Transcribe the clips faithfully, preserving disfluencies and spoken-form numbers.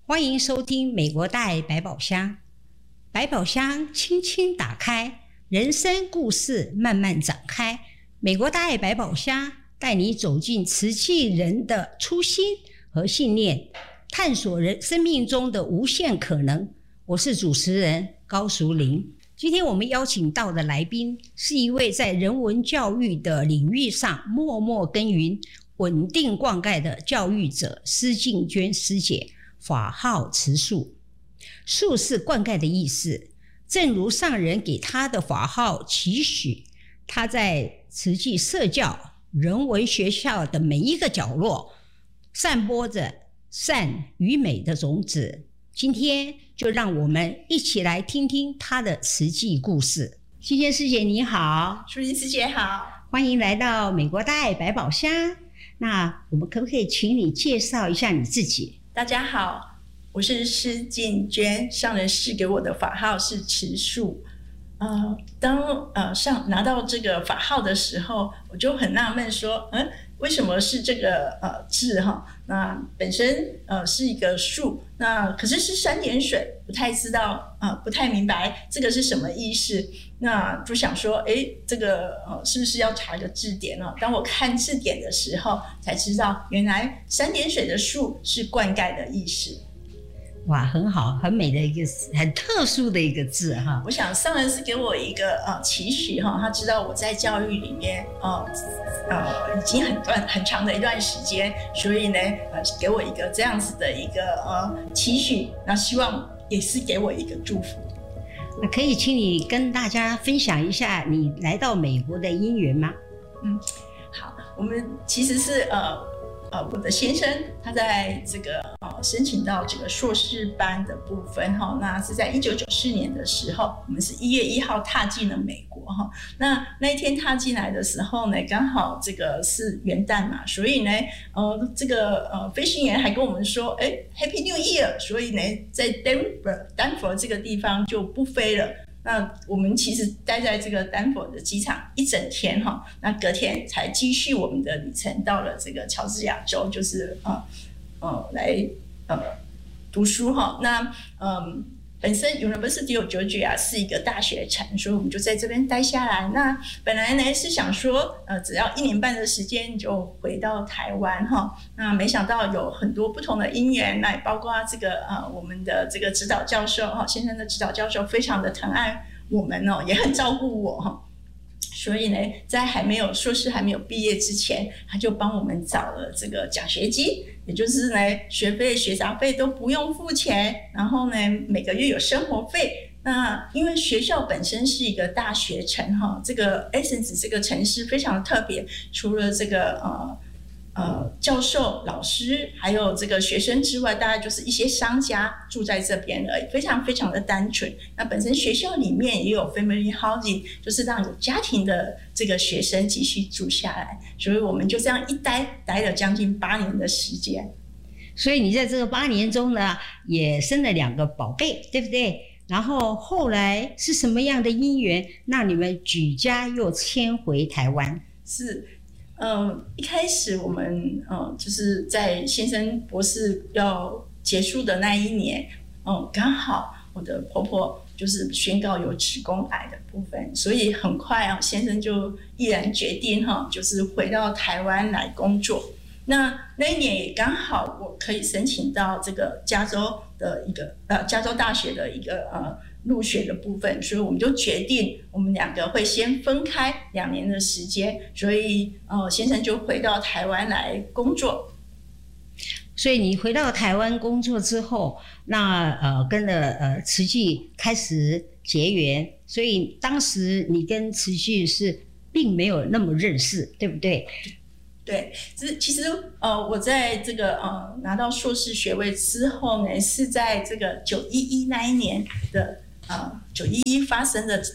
欢迎收听美国大爱百宝箱。百宝箱轻轻打开，人生故事慢慢展开。美国大爱百宝箱带你走进慈济人的初心和信念，探索人生命中的无限可能。我是主持人高淑玲。今天我们邀请到的来宾是一位在人文教育的领域上默默耕耘、稳定灌溉的教育者施静娟师姐。法号慈树，树是灌溉的意思，正如上人给他的法号期许，他在慈济社教人文学校的每一个角落散播着善与美的种子。今天就让我们一起来听听他的慈济故事。静娟师姐你好。 淑玲师姐好， 欢迎来到美国大爱百宝箱。那我们可不可以请你介绍一下你自己？ 大家好，我是施静娟，上人赐给我的法号是慈树。呃，当呃上拿到这个法号的时候，我就很纳闷说，嗯，为什么是这个呃字哈？那本身呃是一个树，那可是是三点水，不太知道呃不太明白这个是什么意思。那就想说，哎，这个呃是不是要查一个字典呢？当我看字典的时候，才知道原来三点水的树是灌溉的意思。 哇，很好，很美的一个很特殊的一个字哈。 我想上人是给我一个呃期许哈，他知道我在教育里面呃呃已经很段很长的一段时间，所以呢呃给我一个这样子的一个呃期许，那希望也是给我一个祝福。 那可以请你跟大家分享一下你来到美国的因缘吗？ 嗯，好，我们其实是呃。呃，我的先生他在这个呃申请到这个硕士班的部分哈，那是在一九九四年的时候，我们是一月一号踏进了美国哈。那那一天踏进来的时候呢，刚好这个是元旦嘛，所以呢，呃，这个呃飞行员还跟我们说，哎 ，Happy New Year， 所以呢，在 Denver 丹佛这个地方就不飞了。那我们其实待在这个丹佛的机场一整天哈，那隔天才继续我们的旅程到了这个乔治亚州，就是呃呃来呃读书哈。那嗯。本身 University of Georgia 是一个大学城，所以我们就在这边待下来。那本来呢是想说，呃，只要一年半的时间就回到台湾哈。那没想到有很多不同的因缘，那也包括这个呃我们的这个指导教授哈，先生的指导教授非常的疼爱我们哦，也很照顾我哈。所以呢，在还没有硕士还没有毕业之前，他就帮我们找了这个奖学金，也就是呢，学费、学杂费都不用付钱，然后呢，每个月有生活费。那因为学校本身是一个大学城哈，这个 Athens 这个城市非常的特别，除了这个呃。呃，教授、老师还有这个学生之外，大概就是一些商家住在这边而已，非常非常的单纯。那本身学校里面也有 family housing， 就是让有家庭的这个学生继续住下来，所以我们就这样一待待了将近八年的时间。 所以你在这个八年中呢，也生了两个宝贝，对不对？然后后来是什么样的因缘，让你们举家又迁回台湾？ 是。嗯，一开始我们嗯就是在先生博士要结束的那一年，嗯，刚好我的婆婆就是宣告有子宫癌的部分，所以很快啊，先生就毅然决定哈，就是回到台湾来工作。那那一年也刚好我可以申请到这个加州的一个呃加州大学的一个呃。入学的部分，所以我们就决定我们两个会先分开两年的时间，所以呃先生就回到台湾来工作。 所以你回到台湾工作之后，那呃跟了呃慈济开始结缘，所以当时你跟慈济是并没有那么认识，对不对？ 对，其实呃，我在这个呃拿到硕士学位之后呢，是在这个九一一那一年的呃九一一发生的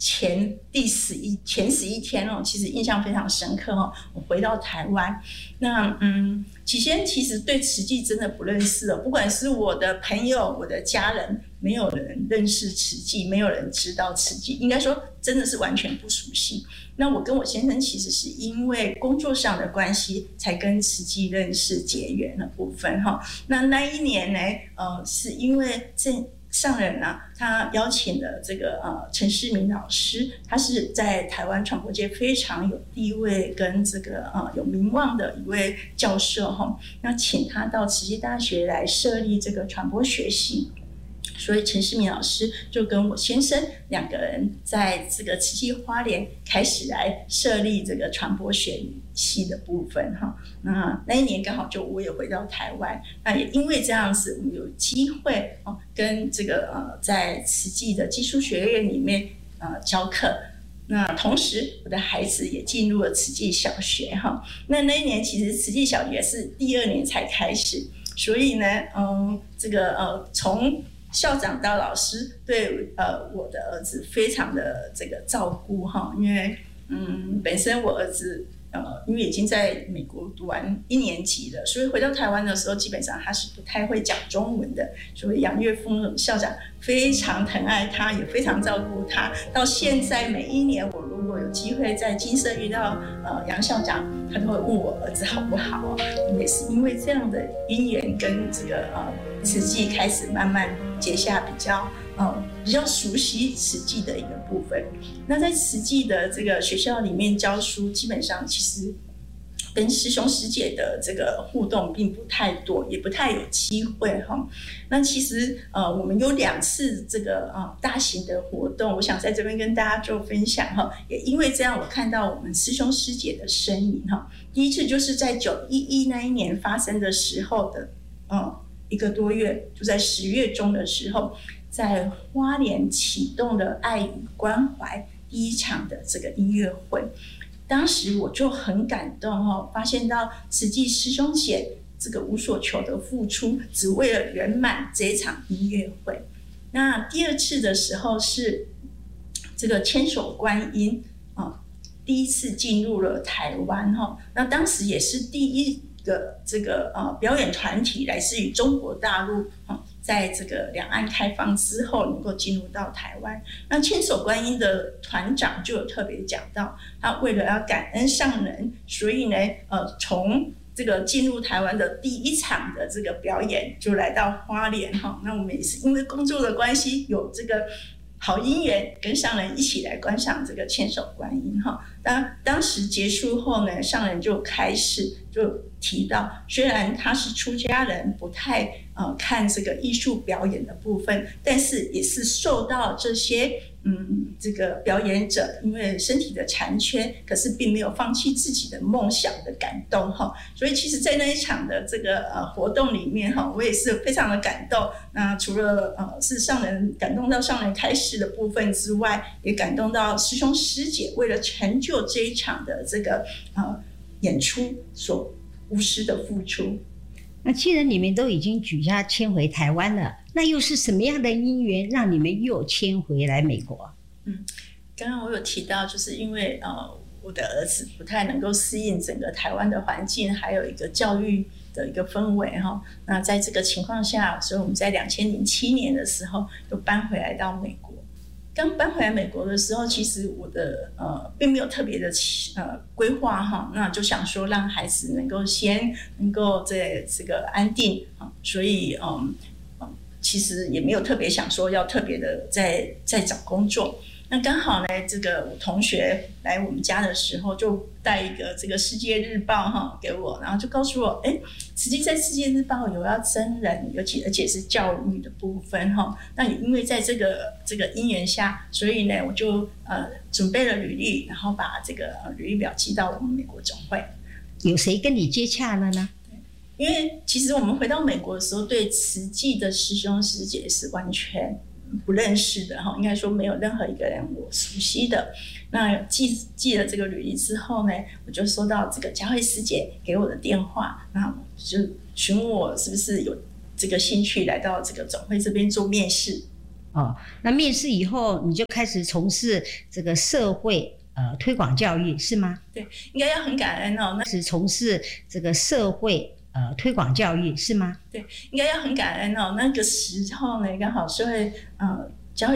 前第十一前十一天哦，其实印象非常深刻哦。我回到台湾，那嗯，起先其实对慈济真的不认识哦，不管是我的朋友、我的家人，没有人认识慈济，没有人知道慈济，应该说真的是完全不熟悉。那我跟我先生其实是因为工作上的关系，才跟慈济认识结缘的部分哈。那那一年呢，呃，是因为这。上人啊，他邀请了这个呃陈世明老师，他是在台湾传播界非常有地位跟这个呃有名望的一位教授哈。那请他到慈济大学来设立这个传播学系，所以陈世明老师就跟我先生两个人在这个慈济花莲开始来设立这个传播学系的部分哈。那那一年刚好就我也回到台湾，那也因为这样子，我们有机会哦跟这个呃在慈济的技术学院里面呃教课。那同时我的孩子也进入了慈济小学哈。那那一年其实慈济小学是第二年才开始，所以呢，嗯，这个呃从校长到老师对呃我的儿子非常的这个照顾哈，因为嗯本身我儿子呃因为已经在美国读完一年级了，所以回到台湾的时候基本上他是不太会讲中文的，所以杨岳峰校长非常疼爱他，也非常照顾他。到现在每一年我如果有机会在金色遇到呃杨校长，他都会问我儿子好不好，也是因为这样的因缘跟这个呃慈济开始慢慢结下比较呃比较熟悉慈济的一个部分。那在慈济的这个学校里面教书，基本上其实跟师兄师姐的这个互动并不太多，也不太有机会哈。那其实呃，我们有两次这个呃大型的活动，我想在这边跟大家做分享哈。也因为这样，我看到我们师兄师姐的身影哈。第一次就是在九一一那一年发生的时候的，呃，一个多月，就在十月中的时候，在花莲启动了爱与关怀第一场的这个音乐会。当时我就很感动哦，发现到慈济师兄姐这个无所求的付出，只为了圆满这一场音乐会。那第二次的时候是这个千手观音啊，第一次进入了台湾哈。那当时也是第一个这个呃表演团体来自于中国大陆啊。在这个两岸开放之后能够进入到台湾，那千手观音的团长就有特别讲到，他为了要感恩上人，所以呢，呃，从这个进入台湾的第一场的这个表演就来到花莲哈。那我们也是因为工作的关系，有这个好姻缘，跟上人一起来观赏这个千手观音哈。当当时结束后呢，上人就开始就提到，虽然他是出家人，不太呃看这个艺术表演的部分，但是也是受到这些嗯这个表演者因为身体的残缺，可是并没有放弃自己的梦想的感动哈。所以其实，在那一场的这个呃活动里面哈，我也是非常的感动。那除了呃是上人感动到上人开示的部分之外，也感动到师兄师姐为了成就这一场的这个呃演出所无私的付出。 那既然你们都已经举家迁回台湾了，那又是什么样的因缘让你们又迁回来美国？ 嗯，刚刚我有提到，就是因为呃我的儿子不太能够适应整个台湾的环境，还有一个教育的一个氛围哈。那在这个情况下，所以我们在两千零七年的时候就搬回来到美国。刚搬回来美国的时候，其实我的呃并没有特别的呃规划哈，那就想说让孩子能够先能够在这个安定啊，所以嗯嗯其实也没有特别想说要特别的在在找工作。那刚好呢，这个我同学来我们家的时候，就带一个这个世界日报哈给我，然后就告诉我，哎，实际在世界日报有要征人，尤其而且是教育的部分哈。那也因为在这个这个因缘下，所以呢，我就呃准备了履历，然后把这个履历表寄到我们美国总会。 有谁跟你接洽了呢？ 因为其实我们回到美国的时候，对慈济的师兄师姐是完全不认识的哈，应该说没有任何一个人我熟悉的。那寄寄了这个履历之后呢，我就收到这个佳慧师姐给我的电话，那就询问我是不是有这个兴趣来到这个总会这边做面试。 哦，那面试以后你就开始从事这个社会呃推广教育是吗？ 对，应该要很感恩哦。那是从事这个社会呃推广教育是吗？ 对，应该要很感恩哦。那个时候呢，刚好社会呃